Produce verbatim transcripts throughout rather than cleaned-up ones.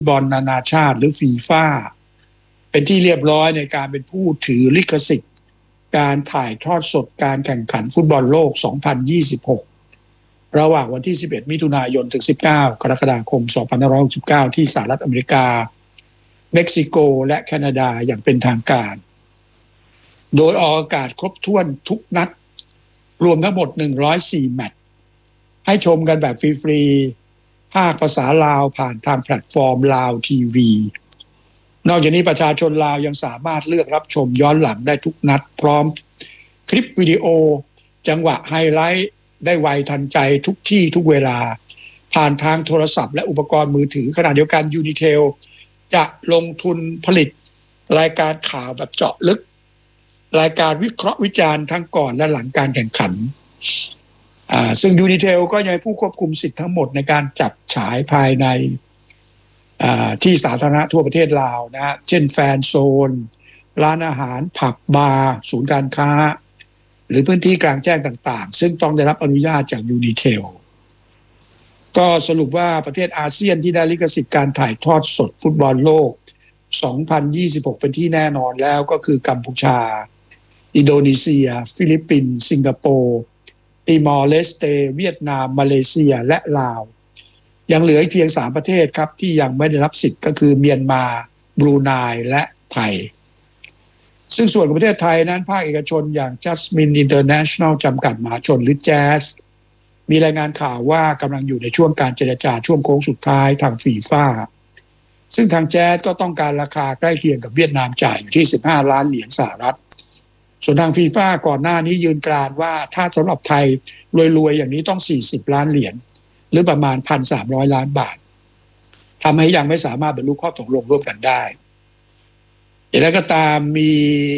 บอลนานาชาติหรือฟีฟ่าเป็นที่เรียบร้อยในการเป็นผู้ถือลิขสิทธิ์การถ่ายทอดสดการแข่งขันฟุตบอลโลกสองพันยี่สิบหกระหว่างวันที่สิบเอ็ดมิถุนายนถึงสิบเก้ากรกฎาคมสองพันห้าร้อยหกสิบเก้าที่สหรัฐอเมริกาเม็กซิโกและแคนาดาอย่างเป็นทางการโดยออกอากาศครบถ้วนทุกนัดรวมทั้งหมดหนึ่งร้อยสี่แมตช์ให้ชมกันแบบฟรีๆภาคภาษาลาวผ่านทางแพลตฟอร์มลาวทีวีนอกจากนี้ประชาชนลาวยังสามารถเลือกรับชมย้อนหลังได้ทุกนัดพร้อมคลิปวิดีโอจังหวะไฮไลท์ได้ไวทันใจทุกที่ทุกเวลาผ่านทางโทรศัพท์และอุปกรณ์มือถือขณะเดียวกัน Unitel จะลงทุนผลิตรายการข่าวแบบเจาะลึกรายการวิเคราะห์วิจารณ์ทั้งก่อนและหลังการแข่งขันอ่าซึ่ง Unitel ก็ยังเป็นผู้ควบคุมสิทธิ์ทั้งหมดในการจัดฉายภายในอ่าที่สาธารณะทั่วประเทศลาวนะฮะเช่นแฟนโซนร้านอาหารผับบาร์ศูนย์การค้าหรือพื้นที่กลางแจ้งต่างๆซึ่งต้องได้รับอนุญาตจาก Unitel ก็สรุปว่าประเทศอาเซียนที่ได้ลิขสิทธิ์การถ่ายทอดสดฟุตบอลโลกสองพันยี่สิบหกเป็นที่แน่นอนแล้วก็คือกัมพูชาอินโดนีเซียฟิลิปปินส์สิงคโปร์ติมอร์เลสเตเวียดนามมาเลเซียและลาวยังเหลือเพียงสามประเทศครับที่ยังไม่ได้รับสิทธิ์ก็คือเมียนมาบรูไนและไทยซึ่งส่วนของประเทศไทยนั้นภาคเอกชนอย่าง Jasmine International จำกัดมหาชนหรือ แจ๊ส มีรายงานข่าวว่ากำลังอยู่ในช่วงการเจรจาช่วงโค้งสุดท้ายทางฟีฟ่าซึ่งทาง แจ๊ส ก็ต้องการราคาใกล้เคียงกับเวียดนามจ่ายอยู่ที่สิบห้าล้านเหรียญสหรัฐส่วนทางฟีฟ่าก่อนหน้านี้ยืนกรานว่าถ้าสำหรับไทยรวยๆอย่างนี้ต้องสี่สิบล้านเหรียญหรือประมาณ หนึ่งพันสามร้อย ล้านบาททำให้ยังไม่สามารถบรรลุข้อตกลงร่วมกันได้อย่างไรก็ตามมี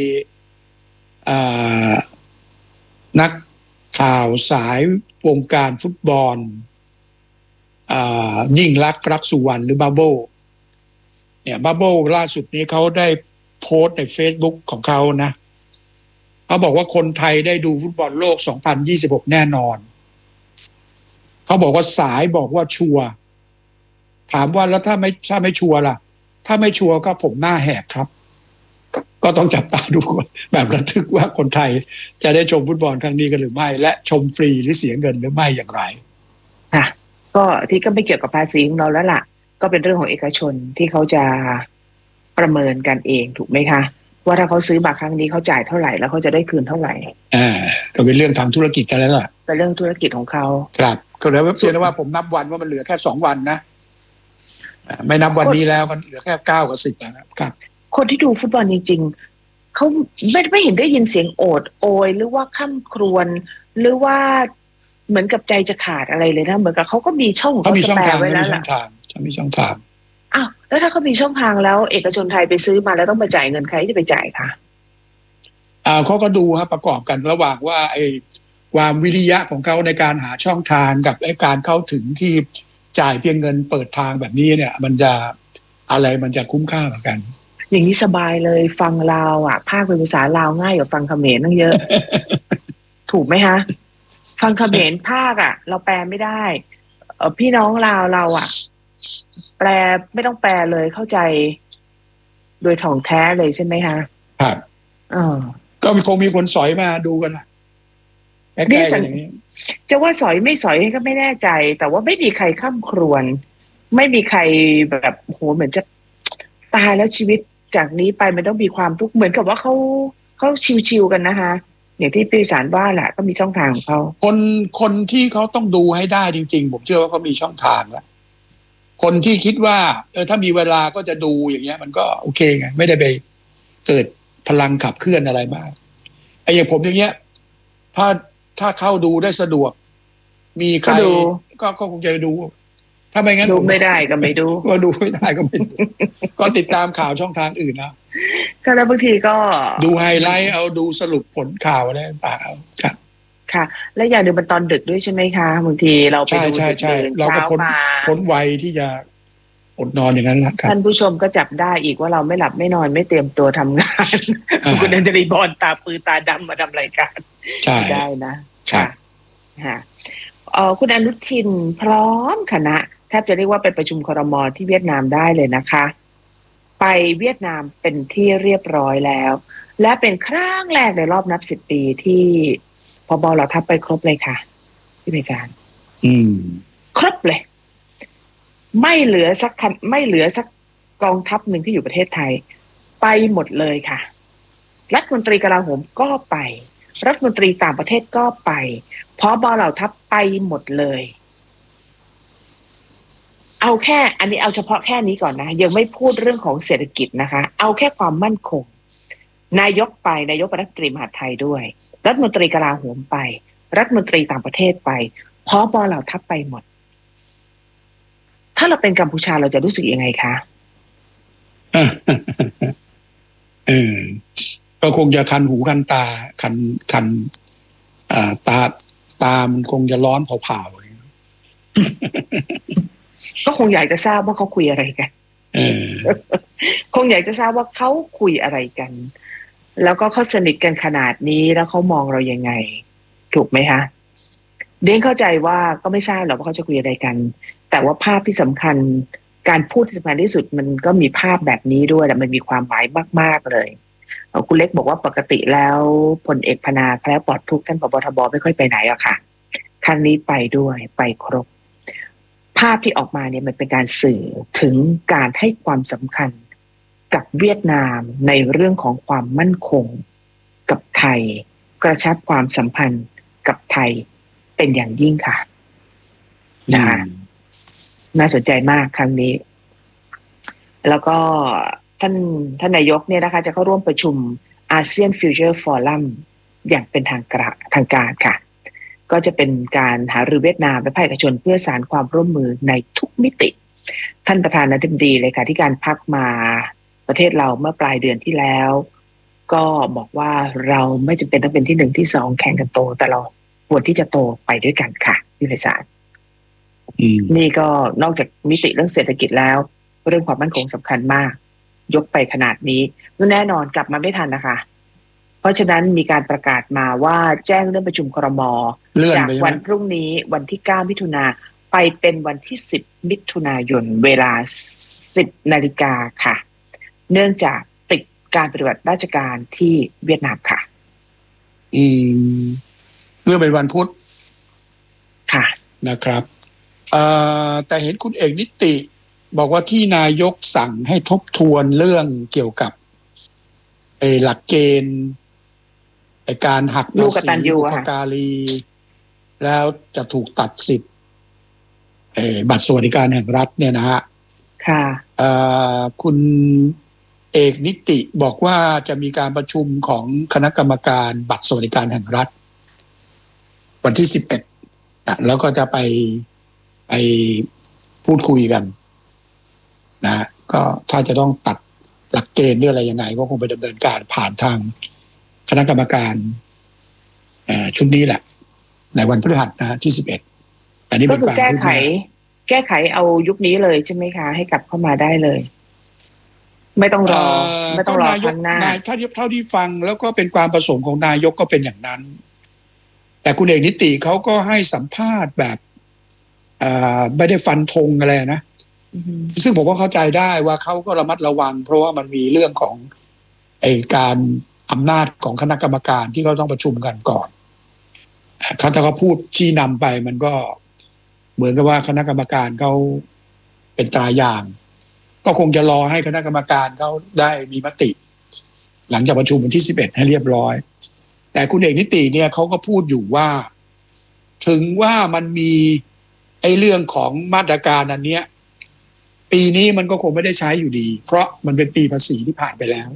นักข่าวสายวงการฟุตบอลยิ่งลักษณ์รักสุวรรณหรือบับเบิ้ลเนี่ยบับเบิ้ลล่าสุดนี้เขาได้โพสต์ใน Facebook ของเขานะเขาบอกว่าคนไทยได้ดูฟุตบอลโลกสองพันยี่สิบหกแน่นอนเขาบอกว่าสายบอกว่าชัวร์ถามว่าแล้วถ้าไม่ถ้าไม่ชัวร์ล่ะถ้าไม่ชัวร์ก็ผมหน้าแหกครับก็ต้องจับตาดูแบบระทึกว่าคนไทยจะได้ชมฟุตบอลครั้งนี้กันหรือไม่และชมฟรีหรือเสียเงินหรือไม่อย่างไรค่ะก็ที่ก็ไม่เกี่ยวกับภาษีของเราแล้วล่ะก็เป็นเรื่องของเอกชนที่เขาจะประเมินกันเองถูกไหมคะว่าถ้าเขาซื้อมาครั้งนี้เขาจ่ายเท่าไหร่แล้วเขาจะได้คืนเท่าไหร่อ่าก็เป็นเรื่องทางธุรกิจกันแล้วล่ะเป็นเรื่องธุรกิจของเขาครับก็แล้วเพียงแต่ว่าผมนับวันว่ามันเหลือแค่สองวันนะไม่นับวันนี้แล้วมันเหลือแค่เก้ากับสิบนะครับคนที่ดูฟุตบอลจริงๆเขาไม่ไม่เห็นได้ยินเสียงโอดโอยหรือว่าค่ำครวญหรือว่าเหมือนกับใจจะขาดอะไรเลยนะเหมือนกับเขาก็มีช่องเขามีช่องทางไว้แล้วล่ะเขามีช่องทางอ้าวแล้วถ้าเขามีช่องทางแล้วเอกชนไทยไปซื้อมาแล้วต้องไปจ่ายเงินใครจะไปจ่ายคะอ่าเขาก็ดูครับประกอบกันระหว่างว่าไอ้ความวิริยะของเขาในการหาช่องทางกับไอ้การเข้าถึงที่จ่ายเพียงเงินเปิดทางแบบนี้เนี่ยมันจะอะไรมันจะคุ้มค่าเหมือนกันอย่างนี้สบายเลยฟังลาวอ่ะภาคเป็นภาษาลาวง่ายกว่าฟังเขมรตั้งเยอะ ถูกไหมคะฟังเขมรภาคอ่ะเราแปลไม่ได้เออพี่น้องลาวเราอ่ะแปลไม่ต้องแปลเลยเข้าใจโดยถ่องแท้เลยใช่ไหมคะครับอ๋อก็คงมีคนสอยมาดูกันนะแก้ๆอย่างนี้จะว่าสอยไม่สอยก็ไม่แน่ใจแต่ว่าไม่มีใครข้ามครวญไม่มีใครแบบโหเหมือนจะตายแล้วชีวิตจากนี้ไปมันต้องมีความทุกข์เหมือนกับว่าเขาเขาชิวๆกันนะคะอย่างที่พี่สารว่าแหละก็มีช่องทางของเขาคนคนที่เขาต้องดูให้ได้จริงๆผมเชื่อว่าเขามีช่องทางแล้วคนที่คิดว่าเออถ้ามีเวลาก็จะดูอย่างเงี้ยมันก็โอเคไงไม่ได้ไปเกิดพลังขับเคลื่อนอะไรมากไอ้อย่างผมอย่างเงี้ยถ้าถ้าเข้าดูได้สะดวกมีใครก็ก็คงจะดูถ้าไม่งั้นดูไม่ได้ก็ไม่ดูก็ดูไม่ได้ก็ไม่ดูก็ติดตามข่าวช่องทางอื่นนะก็แล้วบางทีก็ดูไฮไลท์เอาดูสรุปผลข่าวอะไรต่างๆครับค่ะและอย่างหนึ่งมันตอนดึกด้วยใช่ไหมคะบางทีเราไปดูใช่ใช่เราก็พ้นพ้นวัยที่จะอดนอนอย่างนั้นแหละครับท่านผู้ชมก็จับได้อีกว่าเราไม่หลับไม่นอนไม่เตรียมตัวทำงานคุณอัญชลีพรตาปือตาดำมาทำรายการได้นะค่ะค่ะเอ่อคุณอนุทินพร้อมคณะทบจะเรียกว่าเป็นประชุมครม.ที่เวียดนามได้เลยนะคะไปเวียดนามเป็นที่เรียบร้อยแล้วและเป็นครั้งแรกในรอบนับสิบปีที่ผบ.เหล่าทัพไปครบเลยค่ะพี่เพชรจารย์อืมครบเลยไม่เหลือสักคันไม่เหลือสักกองทัพหนึ่งที่อยู่ประเทศไทยไปหมดเลยค่ะรัฐมนตรีกลาโหมก็ไปรัฐมนตรีต่างประเทศก็ไปผบ.เหล่าทัพไปหมดเลยเอาแค่อันนี้เอาเฉพาะแค่นี้ก่อนนะยังไม่พูดเรื่องของเศรษฐกิจนะคะเอาแค่ความมั่นคงนายกไปนายกรัฐมนตรีมหาดไทยด้วยรัฐมนตรีกลาโหมไปรัฐมนตรีต่างประเทศไปผบ.เหล่าทัพไปหมดถ้าเราเป็นกัมพูชาเราจะรู้สึกยังไงคะเออก็คงจะคันหูคันตาคันคันอ่าตาตามันคงจะร้อนเผาๆก็คงอยากจะทราบว่าเขาคุยอะไรกันคงอยากจะทราบว่าเขาคุยอะไรกันแล้วก็เขาสนิทกันขนาดนี้แล้วเขามองเรายังไงถูกไหมคะเด้งเข้าใจว่าก็ไม่ทราบหรอกว่าเขาจะคุยอะไรกันแต่ว่าภาพที่สำคัญการพูดที่สำคัญที่สุดมันก็มีภาพแบบนี้ด้วยแต่มันมีความหมายมากๆเลยคุณเล็กบอกว่าปกติแล้วพลเอกพนาแคล้วปลอดทุกข์ท่านผบ.ทบ.ไม่ค่อยไปไหนอะค่ะครั้งนี้ไปด้วยไปครบภาพที่ออกมาเนี่ยมันเป็นการสื่อถึงการให้ความสำคัญกับเวียดนามในเรื่องของความมั่นคงกับไทยกระชับความสัมพันธ์กับไทยเป็นอย่างยิ่งค่ะนะคะน่าสนใจมากครั้งนี้แล้วก็ท่านท่านนายกเนี่ยนะคะจะเข้าร่วมประชุมอาเซียนฟิวเจอร์ฟอรัมอย่างเป็นทางการทางการค่ะก็จะเป็นการหารือเวียดนามและภาคเอกชนเพื่อสานความร่วมมือในทุกมิติท่านประธานาธิบดีเลยค่ะที่การพักมาประเทศเราเมื่อปลายเดือนที่แล้วก็บอกว่าเราไม่จำเป็นต้องเป็นที่หนึ่งที่สองแข่งกันโตแต่เราควรที่จะโตไปด้วยกันค่ะพี่ไพศาลนี่ก็นอกจากมิติเรื่องเศรษฐกิจแล้วเรื่องความมั่นคงสำคัญมากยกไปขนาดนี้แน่นอนกลับมาไม่ทันนะคะเพราะฉะนั้นมีการประกาศมาว่าแจ้งเรื่องประชุมครม.จากวันพรุ่งนี้วันที่เก้ามิถุนาไปเป็นวันที่สิบมิถุนายนเวลาสิบนาฬิกาค่ะเนื่องจากติดการปฏิบัติราชการที่เวียดนามค่ะอืมเรื่องเป็นวันพุธค่ะนะครับเอ่อแต่เห็นคุณเอกนิติบอกว่าที่นายกสั่งให้ทบทวนเรื่องเกี่ยวกับไอ้หลักเกณฑ์ไอ้การหักภาษีบุพการีแล้วจะถูกตัดสิทธิ์ไอ้บัตรสวัสดิการแห่งรัฐเนี่ยนะฮะค่ะเอ่อคุณเอกนิติบอกว่าจะมีการประชุมของคณะกรรมการบัตรสวัสดิการแห่งรัฐวันที่สิบเอ็ดนะแล้วก็จะไปไปพูดคุยกันนะก็ถ้าจะต้องตัดหลักเกณฑ์หรืออะไรยังไงก็คงไปดำเนินการผ่านทางคณะกรรมการชุดนี้แหละในวันพฤหัสนะที่สิบเอ็ดอันนี้เป็นการแก้ไขแก้ไขเอายุคนี้เลยใช่ไหมคะให้กลับเข้ามาได้เลยไม่ต้องรอไม่ต้องรอครั้งหน้าถ้าเท่าที่ฟังแล้วก็เป็นความประสงค์ของนายกก็เป็นอย่างนั้นแต่คุณเอกนิติเขาก็ให้สัมภาษณ์แบบไม่ได้ฟันธงอะไรนะซึ่งผมก็เข้าใจได้ว่าเขาก็ระมัดระวังเพราะว่ามันมีเรื่องของไอ้การอำนาจของคณะกรรมการที่เขาต้องประชุมกันก่อนถ้าถ้าเขาพูดชี้นำไปมันก็เหมือนกับว่าคณะกรรมการเขาเป็นตราอย่างก็คงจะรอให้คณะกรรมการเขาได้มีมติหลังจากประชุมวันที่สิบเอ็ดให้เรียบร้อยแต่คุณเอกนิติเนี่ยเขาก็พูดอยู่ว่าถึงว่ามันมีไอ้เรื่องของมาตรการอันเนี้ยปีนี้มันก็คงไม่ได้ใช้อยู่ดีเพราะมันเป็นปีภาษีที่ผ่านไปแล้ว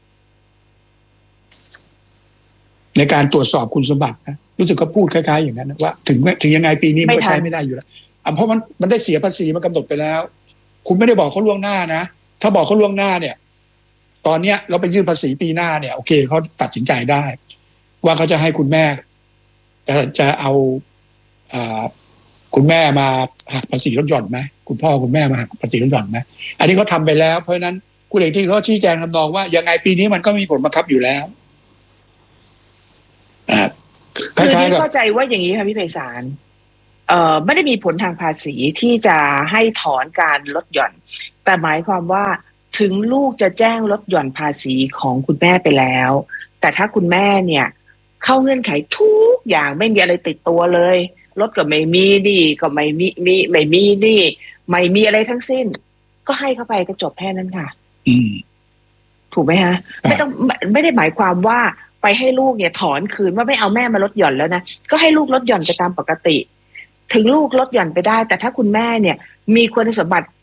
ในการตรวจสอบคุณสมบัตินะรู้สึกเขาพูดคล้ายๆอย่างนั้นว่าถึงถึงยังไงปีนี้มันก็ใช้ไม่ได้อยู่แล้วเพราะมันมันได้เสียภาษีมันกำหนดไปแล้วคุณไม่ได้บอกเขาล่วงหน้านะถ้าบอกเขาล่วงหน้าเนี่ยตอนเนี้ยเราไปยื่นภาษีปีหน้าเนี่ยโอเคเขาตัดสินใจได้ว่าเขาจะให้คุณแม่จะจะเอาอ่าคุณแม่มาหักภาษีลดหย่อนไหมคุณพ่อคุณแม่มาหักภาษีลดหย่อนไหมอันนี้เขาทำไปแล้วเพราะฉะนั้นคุณเอกที่เขาชี้แจงทำนองว่ายังไงปีนี้มันก็มีผลบังคับอยู่แล้วคือที่เข้าใจว่าอย่างนี้ค่ะพี่ไพศาลเอ่อไม่ได้มีผลทางภาษีที่จะให้ถอนการลดหย่อนแต่หมายความว่าถึงลูกจะแจ้งลดหย่อนภาษีของคุณแม่ไปแล้วแต่ถ้าคุณแม่เนี่ยเข้าเงื่อนไขทุกอย่างไม่มีอะไรติดตัวเลยรถก็ไม่มีดีก็ไม่มีมีไม่มีดีไม่มีอะไรทั้งสิ้นก็ให้เข้าไปก็จบแค่นั้นค่ะอืมถูกไหมฮะไม่ต้องไม่ได้หมายความว่าไปให้ลูกเนี่ยถอนคืนว่าไม่เอาแม่มาลดหย่อนแล้วนะก็ให้ลูกลดหย่อนไปตามปกติถึงลูกลดหย่อนไปได้แต่ถ้าคุณแม่เนี่ยมีคุณสมบัติ